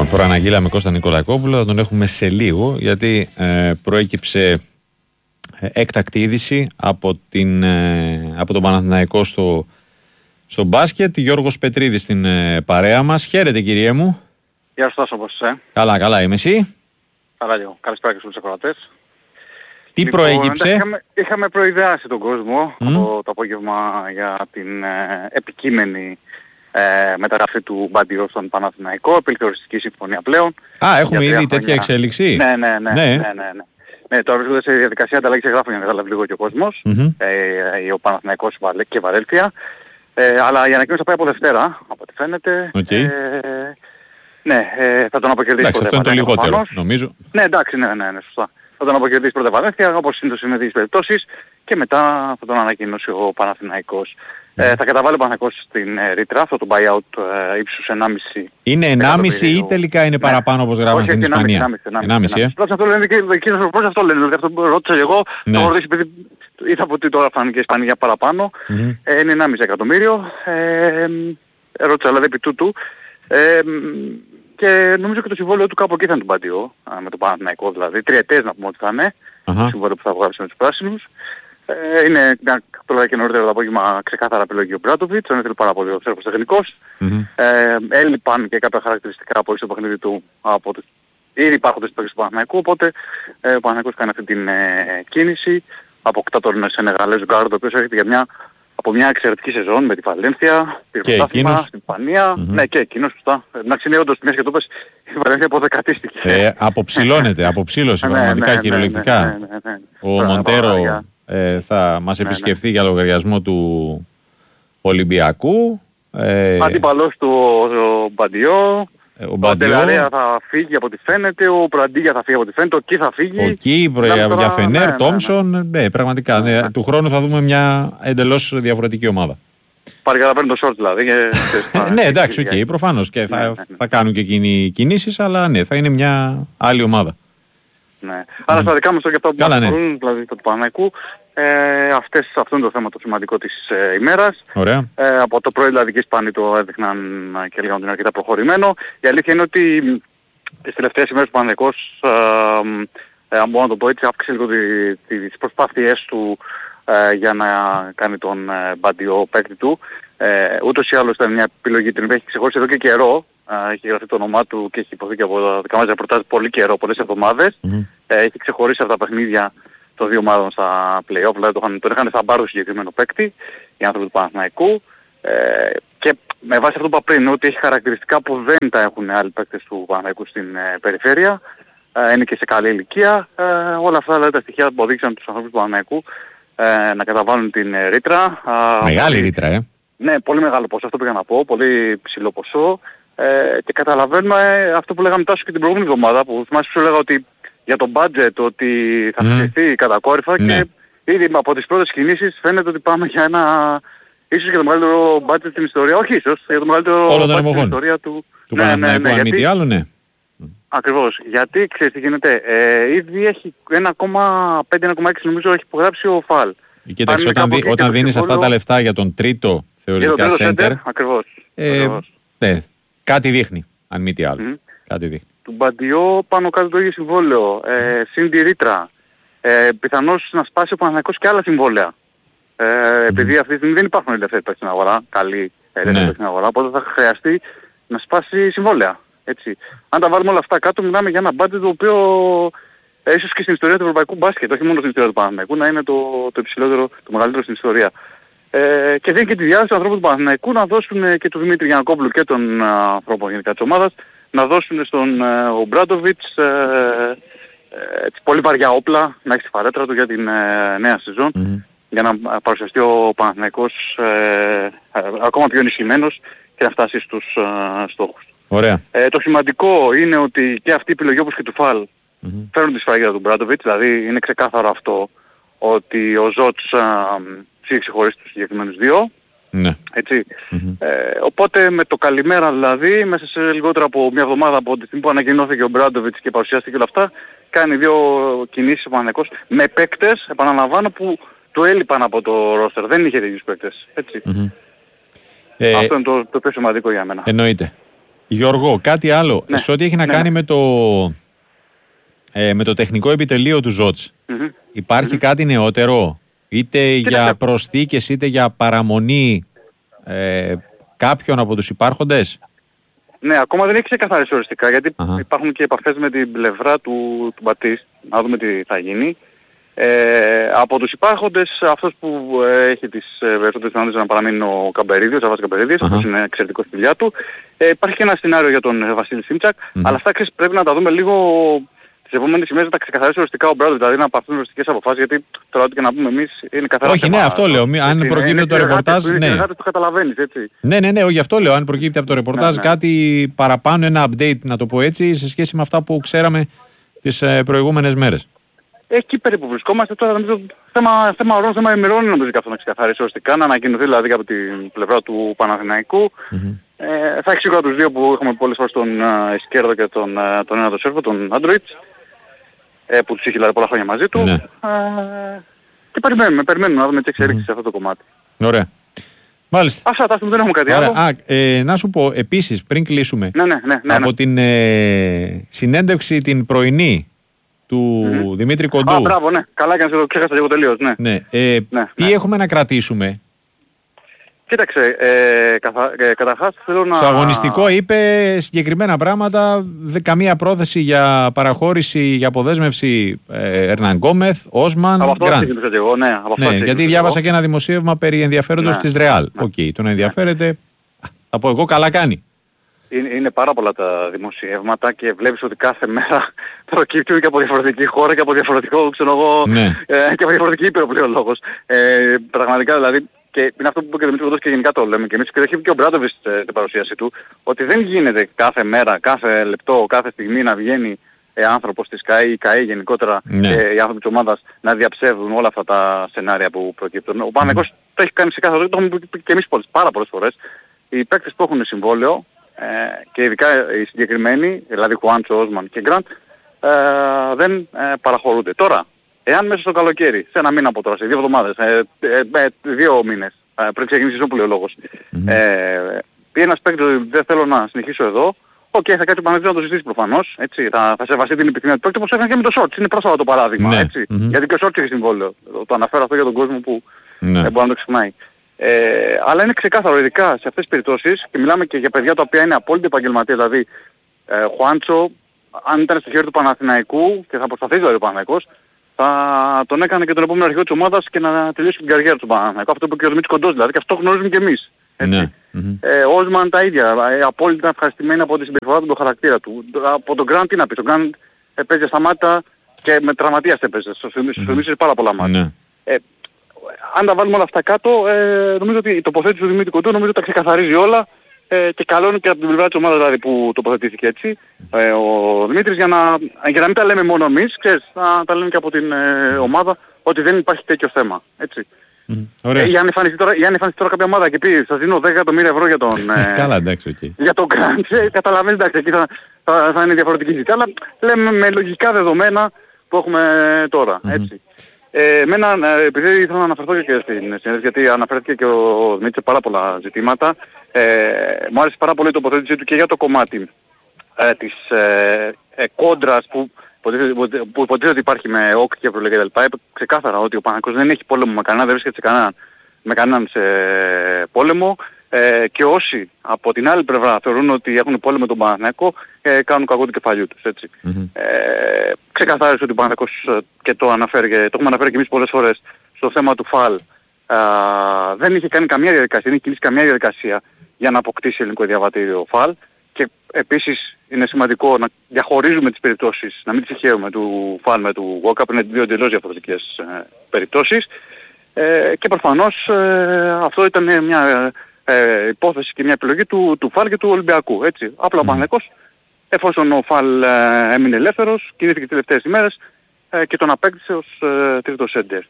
Λοιπόν, προαναγγείλαμε Κώστα Νικολακόπουλο, θα τον έχουμε σε λίγο, γιατί προέκυψε έκτακτη είδηση από τον Παναθηναϊκό στο μπάσκετ. Γιώργος Πετρίδης στην παρέα μας. Χαίρετε, κύριε μου. Γεια σου, Τάσο, πώς είσαι? Καλά, είμαι εσύ? Καλά, λίγο. Καλησπέρα και στους ακροατές. Τι προέκυψε? Είχαμε προειδεάσει τον κόσμο από το απόγευμα για την επικείμενη μεταγραφή του Μπαντιό στον Παναθηναϊκό, επιλεκτοριστική συμφωνία πλέον. Έχουμε ήδη τέτοια εξέλιξη? Ναι, τώρα βρίσκονται σε διαδικασία ανταλλαγής εγγράφων για να καταλάβει λίγο και ο κόσμος, ο Παναθηναϊκός και Βαρέλθια. Αλλά η ανακοίνωση θα πάει από Δευτέρα, από ό,τι φαίνεται. Θα τον αποκερδίσει. Εντάξει, αυτό είναι το λιγότερο, νομίζω. Ναι, εντάξει, ναι, σωστά. Θα τον αποκερδίσει πρώτα Βαρέλθια, όπως συνήθως είναι τις περιπτώσεις, και μετά θα τον ανακοινώσει ο Παναθηναϊκός. Θα καταβάλει ο Παναθηναϊκός στην ρήτρα, αυτό το buyout ύψους 1,5. Είναι 1,5 ή τελικά είναι παραπάνω όπως γράφουν στην Ισπανία? 1,5. Αυτό λένε και εκείνος ο αυτό λένε, δηλαδή αυτό ρώτησα εγώ, το ρωτήσει επειδή είδα από τι τώρα φάνηκε η Ισπανία παραπάνω, είναι 1,5 εκατομμύριο, ρώτησα δηλαδή επί τούτου, και νομίζω και το συμβόλαιο του κάπου εκεί θα είναι τον Μπαντιό, με τον Παναθηναϊκό δηλαδή, τριετές να πούμε ότι θα είναι, το συμβόλαιο που θα βγάλει με τους πράσινους. Είναι, το λέγα και νωρίτερα το απόγευμα, ξεκάθαρα επιλογή ο Μπράντοβιτς, τον ήθελε πάρα πολύ ο Σέρβος τεχνικός. Έλειπαν και κάποια χαρακτηριστικά από το παιχνίδι του από τους ήδη υπάρχοντες παίκτες του Παναθηναϊκού, οπότε ο Παναθηναϊκός κάνει αυτή την κίνηση, αποκτά τον Σενεγαλέζο Γκάρντο, ο οποίος έρχεται από μια εξαιρετική σεζόν με τη Βαλένθια, πήρε πρωτάθλημα στην Ισπανία. Ναι, και εκείνος, σωστά. Εντάξει, είναι όντως μια και το πες, η Βαλένθια αποδεκατίστηκε. Αποψήλωσε πραγματικά, κυριολεκτικά. Ο Μοντέρο θα μας επισκεφθεί για λογαριασμό του Ολυμπιακού. Αντίπαλος του ο Μπαντιό. Ο Ντελαρέα θα φύγει από ό,τι φαίνεται, ο Πραντίγια θα φύγει από ό,τι φαίνεται, ο Κι θα φύγει. Ο Κι για Φενέρ, Τόμψον, πραγματικά. Του χρόνου θα δούμε μια εντελώς διαφορετική ομάδα. Πάλι παίρνει το short δηλαδή. Ναι, εντάξει, προφανώς και θα κάνουν και εκείνοι κινήσεις, αλλά ναι, θα είναι μια άλλη ομάδα. Ναι. Αλλά στα δικά μας τώρα και αυτά που μας αφορούν, δηλαδή του Παναθηναϊκού, αυτό είναι το θέμα το σημαντικό της ημέρας. Από το πρωί δηλαδή και οι Ισπανοί το έδειχναν και λέγανε ότι είναι αρκετά προχωρημένο. Η αλήθεια είναι ότι τις τελευταίες ημέρες του Παναθηναϊκός, αν μπορώ να το πω έτσι, αύξησε λίγο τις προσπάθειές του για να κάνει τον Μπαντιό παίκτη του. Ούτως ή άλλως ήταν μια επιλογή, την οποία έχει ξεχωρίσει εδώ και καιρό. Έχει γραφτεί το όνομά του και έχει υποθεί και από τα δικά μας ρεπορτάζ πολύ καιρό, πολλές εβδομάδες. Έχει ξεχωρίσει αυτά τα παιχνίδια των δύο ομάδων στα play-off, δηλαδή τον είχαν σαν μπάρδο συγκεκριμένο παίκτη, οι άνθρωποι του Παναθηναϊκού. Και με βάση αυτό που είπα πριν, ότι έχει χαρακτηριστικά που δεν τα έχουν άλλοι παίκτες του Παναθηναϊκού στην περιφέρεια, είναι και σε καλή ηλικία, όλα αυτά δηλαδή, τα στοιχεία που οδήγησαν τους ανθρώπους του Παναθηναϊκού να καταβάλουν την ρήτρα. Μεγάλη ρήτρα, Ναι, πολύ μεγάλο ποσό, αυτό πήγα να πω, πολύ ψηλό ποσό. Και καταλαβαίνουμε αυτό που λέγαμε τόσο και την προηγούμενη εβδομάδα, που θυμάσαι που σου έλεγα ότι για το budget ότι θα αυξηθεί κατακόρυφα, και ήδη από τις πρώτες κινήσεις φαίνεται ότι πάμε για ίσως για το μεγαλύτερο budget στην ιστορία, όχι ίσως, για το μεγαλύτερο budget στην ιστορία του Παναθηναϊκού, αν μη τι άλλο, ναι. Ακριβώς, γιατί ξέρεις τι γίνεται, ήδη έχει 1,5-1,6 νομίζω έχει υπογράψει ο Φαλ. Κοίταξε, όταν δίνεις αυτά τα λεφτά για τον τρίτο θεωρητικά center, ακριβώς. Ναι, κάτι δείχνει, αν μη τι άλλο. Κάτι δείχνει. Του Μπαντιό πάνω κάτω το ίδιο συμβόλαιο, συν τη ρήτρα, πιθανώς να σπάσει ο Παναθηναϊκός και άλλα συμβόλαια. Επειδή αυτή τη στιγμή δεν υπάρχουν ελεύθεροι παίκτες στην αγορά, καλοί ελεύθεροι παίκτες στην αγορά, οπότε θα χρειαστεί να σπάσει συμβόλαια. Έτσι. Αν τα βάλουμε όλα αυτά κάτω, μιλάμε για ένα budget το οποίο ίσως και στην ιστορία του ευρωπαϊκού μπάσκετ, όχι μόνο στην ιστορία του Παναθηναϊκού, να είναι το υψηλότερο, το μεγαλύτερο στην ιστορία. Και δίνει και τη διάθεση των ανθρώπων του Παναθηναϊκού να δώσουν και του Δημήτρη Γιαννακόπουλου και των ανθρώπων γενικά της ομάδας, να δώσουν στον Μπράντοβιτς πολύ βαριά όπλα να έχει στη φαρέτρα του για την νέα σεζόν, για να παρουσιαστεί ο Παναθηναϊκός ακόμα πιο ενισχυμένος και να φτάσει στους στόχους. Ωραία. Το σημαντικό είναι ότι και αυτή η επιλογή όπως και του Φαλ φέρνουν τη σφραγίδα του Μπράντοβιτς, δηλαδή είναι ξεκάθαρο αυτό ότι ο Ζότς έχει ξεχωρίσει τους συγκεκριμένους δύο. Ναι. Έτσι. Οπότε με το καλημέρα δηλαδή, μέσα σε λιγότερο από μια εβδομάδα από τη στιγμή που ανακοινώθηκε ο Μπράντοβιτς και παρουσιάστηκε όλα αυτά, κάνει δύο κινήσεις ο Παναθηναϊκός με παίκτες, επαναλαμβάνω, που του έλειπαν από το ρόστερ. Δεν είχε τέτοιους παίκτες. Έτσι. Αυτό είναι το πιο σημαντικό για μένα. Εννοείται. Γιώργο, κάτι άλλο. Ναι. Σε ό,τι έχει να κάνει με το τεχνικό επιτελείο του Ζότς, υπάρχει κάτι νεότερο, είτε για προσθήκες είτε για παραμονή κάποιον από τους υπάρχοντες? Ναι, ακόμα δεν έχει ξεκαθαρίσει οριστικά, γιατί υπάρχουν και επαφές με την πλευρά του Μπατίστ, να δούμε τι θα γίνει. Από τους υπάρχοντες, αυτός που έχει τις περισσότερες πιθανότητες να παραμείνει ο Καμπερίδιος, ο Αβάς Καμπερίδιος, αυτός είναι εξαιρετικός στη δουλειά του. Υπάρχει και ένα σενάριο για τον Βασίλη Σίμτσακ, αλλά αυτά πρέπει να τα δούμε λίγο τις επόμενες ημέρες, να τα ξεκαθαρίσει οριστικά ο Μπράδο, δηλαδή να πάρθουν οριστικές αποφάσεις, γιατί τώρα ό,τι και να πούμε εμείς είναι καθαρά. Όχι, ναι, αυτό λέω. Αν προκύπτει από το ρεπορτάζ. Το καταλαβαίνεις, έτσι. Ναι, γι' αυτό λέω. Αν προκύπτει από το ρεπορτάζ κάτι παραπάνω, ένα update, να το πω έτσι, σε σχέση με αυτά που ξέραμε τις προηγούμενες μέρες. Εκεί περίπου βρισκόμαστε τώρα, νομίζω θέμα ωρών, θέμα ημερών νομίζω και αυτό να ξεκαθαρίσει οριστικά, να ανακοινωθεί δηλαδή από την πλευρά του Παναθηναϊκού. Θα έχει σίγουρα τους δύο που έχουμε πολλές φορές, τον Ισκέρδο και τον ένα τον Σέρβο, τον Άντροιτς, που τους είχε δηλαδή πολλά χρόνια μαζί του. Ναι. Και περιμένουμε να δούμε τι εξελίξεις σε αυτό το κομμάτι. Ωραία. Μάλιστα. Αυτά δεν έχουμε κάτι άλλο. Να σου πω επίσης, πριν κλείσουμε, ναι. από την συνέντευξη την πρωινή του Δημήτρη Κοντού. Μπράβο, ναι. Καλά και να σε το ξέχασα λίγο τελείως, ναι. Τι έχουμε να κρατήσουμε? Κοίταξε, καταρχάς θέλω να... Στο αγωνιστικό είπε συγκεκριμένα πράγματα, καμία πρόθεση για παραχώρηση, για αποδέσμευση Ερναν Γκόμεθ, Όσμαν, Γκραντ. Ναι, γιατί διάβασα και ένα δημοσίευμα περί ενδιαφέροντος της Ρεάλ. Οκ, το να ενδιαφέρεται, θα πω εγώ, καλά κάνει. Είναι πάρα πολλά τα δημοσιεύματα και βλέπεις ότι κάθε μέρα προκύπτουν και από διαφορετική χώρα και από διαφορετικό, και από διαφορετική ήπειρο πλέον. Πραγματικά δηλαδή. Και είναι αυτό που είπε και ο Δημήτρης Κοντός και γενικά το λέμε και εμείς, και το έχει πει και ο Μπράντοβιτς στην παρουσίαση του, ότι δεν γίνεται κάθε μέρα, κάθε λεπτό, κάθε στιγμή να βγαίνει άνθρωπος της ΚΑΕ ή ΚΑΕ γενικότερα, οι άνθρωποι της ομάδας να διαψεύδουν όλα αυτά τα σενάρια που προκύπτουν. Ο Παναθηναϊκός το έχει κάνει ξεκάθαρο, το έχουμε πει και εμείς πάρα πολλές φορές. Οι παίκτες που έχουν συμβόλαιο και ειδικά οι συγκεκριμένοι, δηλαδή Χουάντσο, Όσμαν και Γκραντ, δεν παραχωρούνται. Τώρα, εάν μέσα στο καλοκαίρι, σε ένα μήνα από τώρα, σε 2 εβδομάδες, 2 μήνες, πριν ξεκινήσει ο πλειολόγος, πει ένας παίκτης ότι δεν θέλω να συνεχίσω εδώ, θα κάτσει ο Παναθηναϊκός να το συζητήσει προφανώς, έτσι, θα σεβαστεί την επιθυμία του παίκτη, όπως έκανε και με το Σόρτς, είναι πρόσφατα το παράδειγμα, έτσι, γιατί και ο Σόρτς έχει συμβόλαιο, το αναφέρω αυτό για τον κόσμο που μπορεί να το ξεχνάει. Αλλά είναι ξεκάθαρο, ειδικά σε αυτές τις περιπτώσεις, και μιλάμε και για παιδιά τα οποία είναι απόλυτα επαγγελματίες, δηλαδή Χουάντσο, αν ήταν στο χέρι του Παναθηναϊκού και θα προσπαθήσει δηλαδή ο Παναθηναϊκός, θα τον έκανε και τον επόμενο αρχηγό της ομάδας και να τελειώσει την καριέρα του Παναθηναϊκού. Αυτό που είπε και ο Δημήτρης Κοντός δηλαδή, και αυτό γνωρίζουμε και εμείς. Όσμαν τα ίδια, απόλυτα ευχαριστημένοι από τη συμπεριφορά του, τον χαρακτήρα του. Από τον Γκραντ τι να πει, τον Γκραντ έπαιζε στα μάτια και με τραυματίας έπαιζε, στους θυμίσεις πάρα πολλά μάτια. Αν τα βάλουμε όλα αυτά κάτω, νομίζω ότι η τοποθέτηση του Δημήτρη Κοντού νομίζω τα ξεκαθαρίζει όλα. Και καλό είναι και από την πλευρά της ομάδας δηλαδή που τοποθετήθηκε έτσι ο Δημήτρης, για να μην τα λέμε μόνο εμείς, ξέρεις, να τα λέμε και από την ομάδα ότι δεν υπάρχει τέτοιο θέμα, έτσι. Ή αν εμφανιστεί τώρα κάποια ομάδα και πει σας δίνω 10 εκατομμύρια ευρώ για τον καλά, εντάξει, για τον Γκραντ, καταλαβαίνεις, εντάξει, εκεί θα είναι διαφορετική συζήτηση, αλλά λέμε με λογικά δεδομένα που έχουμε τώρα, έτσι. Επειδή ήθελα να αναφερθώ και στην συνέντευξη, γιατί αναφέρθηκε και ο Δημήτρης σε πάρα πολλά ζητήματα, μου άρεσε πάρα πολύ η τοποθέτησή του και για το κομμάτι της κόντρας που υποτίθεται ότι υπάρχει με ΟΚ και Ευρωλίγα κτλ. Είπε ξεκάθαρα ότι ο Παναθηναϊκός δεν έχει πόλεμο με κανέναν, δεν βρίσκεται με κανέναν σε πόλεμο, και όσοι από την άλλη πλευρά θεωρούν ότι έχουν πόλεμο με τον Παναθηναϊκό, κάνουν κακό του κεφαλιού τους, έτσι. Ξεκαθάρισε ότι ο Παναθηναϊκός, και το έχουμε αναφέρει και εμείς πολλές φορές, στο θέμα του ΦΑΛ, δεν είχε κάνει καμία διαδικασία, δεν είχε κινήσει καμία διαδικασία για να αποκτήσει ελληνικό διαβατήριο ΦΑΛ, και επίσης είναι σημαντικό να διαχωρίζουμε τις περιπτώσεις, να μην τις συγχαίουμε του ΦΑΛ με του ΟΚΑ, που είναι δύο εντελώς διαφορετικές περιπτώσεις, και προφανώς αυτό ήταν μια υπόθεση και μια επιλογή του ΦΑΛ και του Ολυμπιακού, έτσι. Απλά ο Παναθηναϊκός, εφόσον ο ΦΑΛ έμεινε ελεύθερος, κινήθηκε τις τελευταίες ημέρες και τον απέκτησε ως τρίτο σέντερ.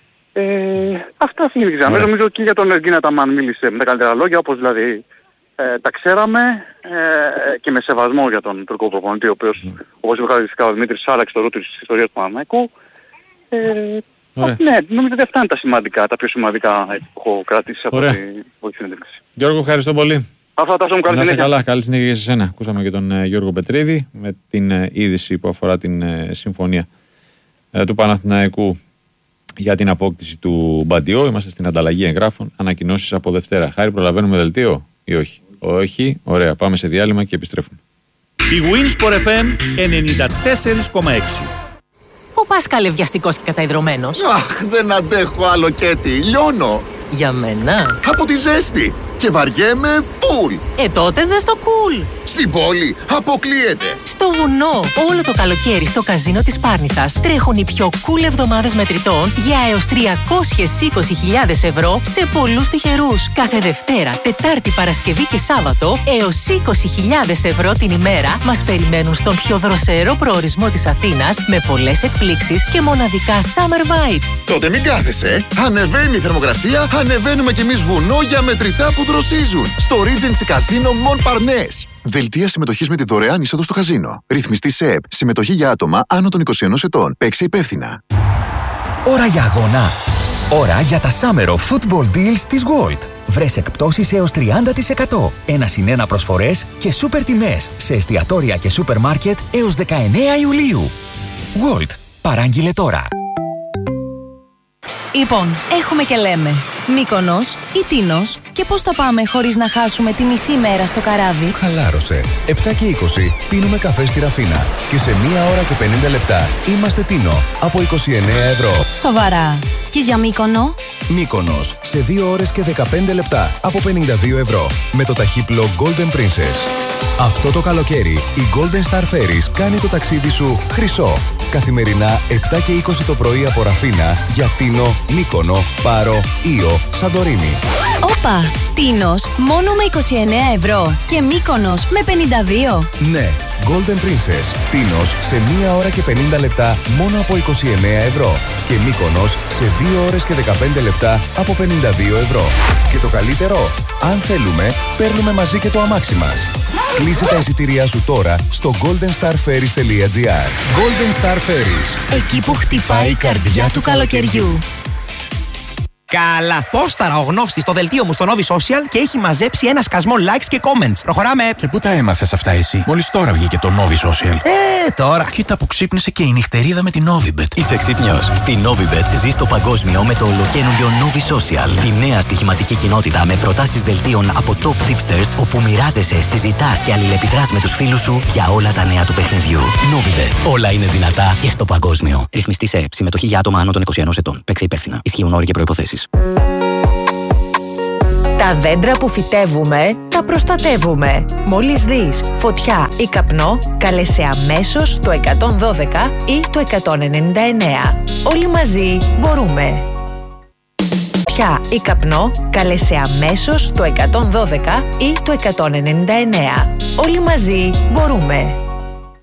Αυτά στην γενική γραμμή. Νομίζω και για τον Εργίνα Ταμάν μίλησε με τα καλύτερα λόγια, όπως δηλαδή τα ξέραμε, και με σεβασμό για τον τουρκικό προπονητή, ο οποίος, όπως είπε χαρακτηριστικά ο Δημήτρης, άλλαξε το ρούτο της ιστορίας του Παναθηναϊκού. Ναι, νομίζω ότι αυτά είναι τα πιο σημαντικά που έχω κρατήσει από τη συνέντευξη. Γιώργο, ευχαριστώ πολύ. Αυτά τα μου καλή συνέχεια. Καλά, καλή συνέχεια και σε εσένα. Ακούσαμε και τον Γιώργο Πετρίδη με την είδηση που αφορά την συμφωνία του Παναθηναϊκού για την απόκτηση του Μπαντιό. Είμαστε στην ανταλλαγή εγγράφων. Ανακοινώσεις από Δευτέρα. Χάρη, προλαβαίνουμε δελτίο ή όχι? Όχι. Ωραία. Πάμε σε διάλειμμα και επιστρέφουμε. Η Winsport FM 94,6. Ο Πάσχαλε βιαστικός και καταϊδρωμένος. Αχ, δεν αντέχω άλλο Κέτι, λιώνω. Για μένα. Από τη ζέστη και βαριέμαι φουλ. Τότε δες το cool. Στην πόλη αποκλείεται. Στο βουνό, όλο το καλοκαίρι στο καζίνο της Πάρνηθας τρέχουν οι πιο cool εβδομάδες μετρητών για έως 320.000 ευρώ σε πολλούς τυχερούς. Κάθε Δευτέρα, Τετάρτη, Παρασκευή και Σάββατο έως 20.000 ευρώ την ημέρα μας περιμένουν στον πιο δροσερό προορισμό της Αθήνας με πολλές εκπλήξεις και μοναδικά summer vibes. Τότε μην κάθεσαι. Ανεβαίνει η θερμοκρασία, ανεβαίνουμε κι εμείς βουνό για μετρητά που δροσίζουν. Στο Regency Casino Montparnasse. Δελτία συμμετοχής με τη δωρεάν είσοδο στο καζίνο. Ρυθμιστή ΣΕΠ. Συμμετοχή για άτομα άνω των 21 ετών. Παίξε υπεύθυνα. Ώρα για αγώνα. Ώρα για τα Summer of Football Deals της Gold. Βρες εκπτώσεις έως 30%. 1+1 προσφορές και σούπερ τιμές σε εστιατόρια και σούπερ μάρκετ έως 19 Ιουλίου. Gold. Παράγγειλε τώρα. Λοιπόν, έχουμε και λέμε Μύκονος ή Τίνος, και πώς θα πάμε χωρίς να χάσουμε τη μισή μέρα στο καράβι? Χαλάρωσε. 7 και 20 πίνουμε καφέ στη Ραφίνα και σε 1 ώρα και 50 λεπτά είμαστε Τίνο από 29 ευρώ. Σοβαρά. Και για Μύκονο? Μύκονος σε 2 ώρες και 15 λεπτά από 52 ευρώ με το ταχύπλο Golden Princess. Αυτό το καλοκαίρι η Golden Star Ferries κάνει το ταξίδι σου χρυσό. Καθημερινά 7 και 20 το πρωί από Ραφίνα για Τίνο, Μύκονο, Πάρο, Ήο, Σαντορίνη. Όπα! Τίνος μόνο με 29 ευρώ και Μύκονος με 52. Ναι, Golden Princess. Τίνος σε 1 ώρα και 50 λεπτά μόνο από 29 ευρώ και Μύκονος σε 2 ώρες και 15 λεπτά από 52 ευρώ. Και το καλύτερο, αν θέλουμε, παίρνουμε μαζί και το αμάξι μας. Κλείσε τα εισιτήριά σου τώρα στο goldenstarferries.gr. Golden Star Ferries. Εκεί που χτυπάει η καρδιά του καλοκαιριού. Καλά, πόσταρα ο γνώστης στο δελτίο μου στο Novi Social και έχει μαζέψει ένα σκασμό likes και comments. Προχωράμε. Και πού τα έμαθες αυτά εσύ? Μόλις τώρα βγήκε το Novi Social. Τώρα. Κοίτα που ξύπνησε και η νυχτερίδα με την Novibet. Είσαι ξύπνιος? Στη Novibet ζεις το παγκόσμιο με το ολοκαίνουργιο Novi Social. Τη νέα στοιχηματική κοινότητα με προτάσεις δελτίων από top tipsters, όπου μοιράζεσαι, συζητάς και αλληλεπιδράς με τους φίλους σου για όλα τα νέα του παιχνιδιού. Novibet. Όλα είναι δυνατά και στο παγκόσμιο. Ρυθμιστή σε συμμετοχή για άτομα άνω των 21 ετών. Παίξε υπεύθυνα. Ισχύουν όροι και προϋποθέσεις. Τα δέντρα που φυτεύουμε, τα προστατεύουμε. Μόλις δεις φωτιά ή καπνό, κάλεσε αμέσως το 112 ή το 199. Όλοι μαζί μπορούμε. Φωτιά ή καπνό, κάλεσε αμέσως το 112 ή το 199. Όλοι μαζί μπορούμε.